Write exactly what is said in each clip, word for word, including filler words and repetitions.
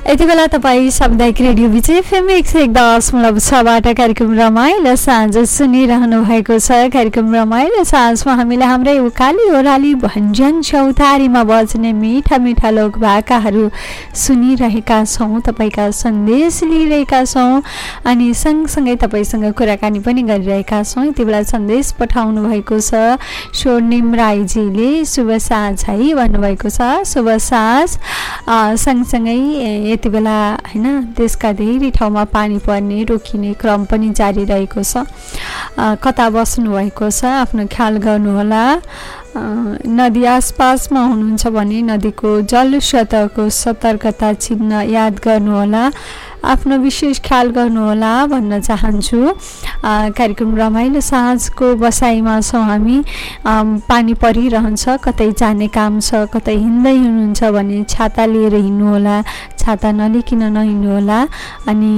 यति बेला तपाईँ सामुदायिक रेडियो विजय एफएम एक सय एक दशमलव छबाट कार्यक्रम रमाइलो साँझ सुनिरहनु भएको छ। कार्यक्रम रमाइलो साँझमा हामीले हाम्रै उकाली ओह्राली भन्ज्याङ चौतारीमा बज्ने मिठा मिठा लोक भाकाहरू सुनिरहेका छौँ, तपाईँका सन्देश लिइरहेका छौँ अनि सँगसँगै तपाईँसँग कुराकानी पनि गरिरहेका छौँ। यति बेला सन्देश पठाउनु भएको छ स्वर्णिम राईजीले, शुभ साँझ है भन्नुभएको छ। शुभ साँझ। सँगसँगै यति बेला होइन देशका धेरै ठाउँमा पानी पर्ने रोकिने क्रम पनि जारी रहेको छ। कता बस्नुभएको छ आफ्नो ख्याल गर्नुहोला। नदी आसपासमा हुनुहुन्छ भने नदीको जल स्रोतको सतर्कता चिन्ह याद गर्नुहोला, आफ्नो विशेष ख्याल गर्नुहोला भन्न चाहन्छु। कार्यक्रम रमाइलो साँझको बसाइमा छौँ हामी। पानी परिरहन्छ, कतै जाने काम छ, कतै हिँड्दै हुनुहुन्छ भने छाता लिएर हिँड्नुहोला, छाता नलिकन नहिँड्नुहोला अनि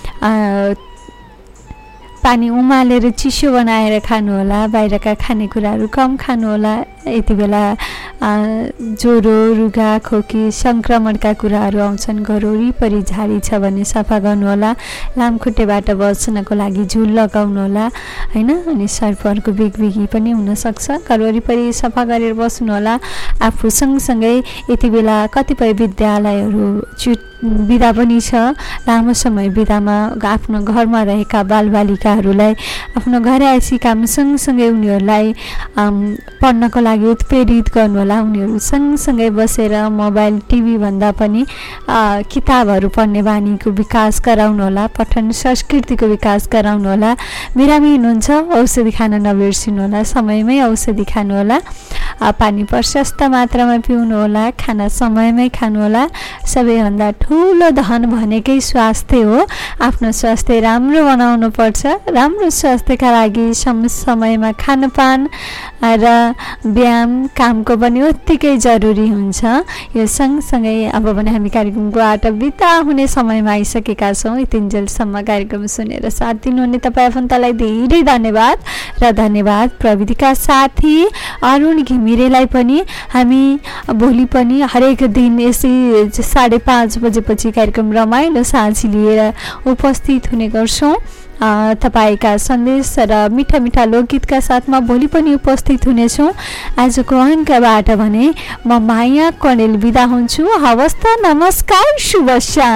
पानी उमालेर चिसो बनाएर खानुहोला, बाहिरका खानेकुराहरू कम खानुहोला। यति बेला ज्वरो रुगा खोकी सङ्क्रमणका कुराहरू आउँछन्, घर वरिपरि झाडी छ भने सफा गर्नुहोला, लामखुट्टेबाट बच्नको लागि झुल लगाउनुहोला होइन। अनि सर्पहरूको बिगबिगी पनि हुनसक्छ, घर वरिपरि सफा गरेर बस्नुहोला। आफू सँगसँगै यति बेला कतिपय विद्यालयहरू छुट बिदा पनि छ। लामो समय बिदामा आफ्नो घरमा रहेका बालबालिकाहरूलाई आफ्नो घर आएसी काम सँगसँगै उनीहरूलाई पढ्नको लागि उत्प्रेरित गर्नुहोला। उनीहरू सँगसँगै बसेर मोबाइल टिभी भन्दा पनि किताबहरू पढ्ने बानीको विकास गराउनुहोला, पठन संस्कृतिको विकास गराउनुहोला। बिरामी हुनुहुन्छ औषधि खान नबिर्सिनुहोला, समयमै औषधि खानुहोला, पानी प्रशस्त मात्रामा पिउनुहोला, खाना समयमै खानुहोला। सबैभन्दा ठुलो धन भनेकै स्वास्थ्य हो। आफ्नो स्वास्थ्य राम्रो बनाउनु पर्छ। राम्रो स्वास्थ्यका लागि सम समयमा खानपान र व्यायाम कामको पनि उत्तिकै जरुरी हुन्छ। यो सँगसँगै अब भने हामी कार्यक्रमको आट बिता हुने समयमा आइसकेका छौँ। यतिन्जेलसम्म कार्यक्रम सुनेर साथ दिनुहुने तपाईँ आफन्तलाई धेरै धन्यवाद र धन्यवाद प्रविधिका साथी अरुण घिमिरेलाई पनि। हामी भोलि पनि हरेक दिन यसै साढे पाँच बजेपछि कार्यक्रम रमाइलो साँझ लिएर उपस्थित हुने गर्छौँ। तपाईँका सन्देश र मिठा मिठा लोकगीतका साथमा भोलि पनि उपस्थित हुनेछौँ। आजको अङ्कबाट भने म माया कणेल बिदा हुन्छु। हवस् त, नमस्कार, शुभ साँझ।